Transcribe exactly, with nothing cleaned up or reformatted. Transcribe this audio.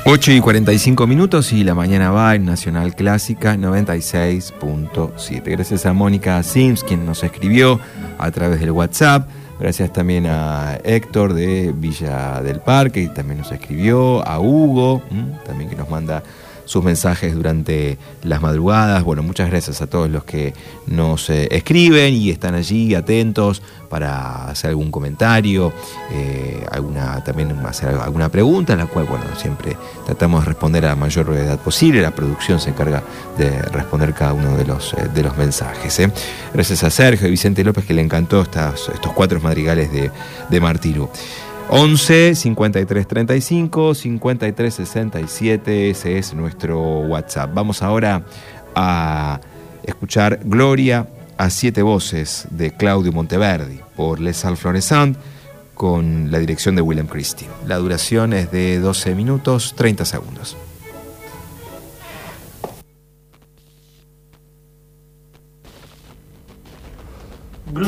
ocho y cuarenta y cinco minutos y la mañana va en Nacional Clásica noventa y seis punto siete. Gracias a Mónica Sims, quien nos escribió a través del WhatsApp. Gracias también a Héctor de Villa del Parque, que también nos escribió. A Hugo, también que nos manda sus mensajes durante las madrugadas. Bueno, muchas gracias a todos los que nos eh, escriben y están allí atentos para hacer algún comentario, eh, alguna, también hacer alguna pregunta, en la cual, bueno, siempre tratamos de responder a la mayor brevedad posible. La producción se encarga de responder cada uno de los, eh, de los mensajes. ¿eh? Gracias a Sergio y Vicente López, que le encantó estas, estos cuatro madrigales de, de Martirú. once, cincuenta y tres, treinta y cinco, cincuenta y tres, sesenta y siete, ese es nuestro WhatsApp. Vamos ahora a escuchar Gloria a siete voces de Claudio Monteverdi por Les Salles Florescent con la dirección de Willem Christie. La duración es de doce minutos, treinta segundos.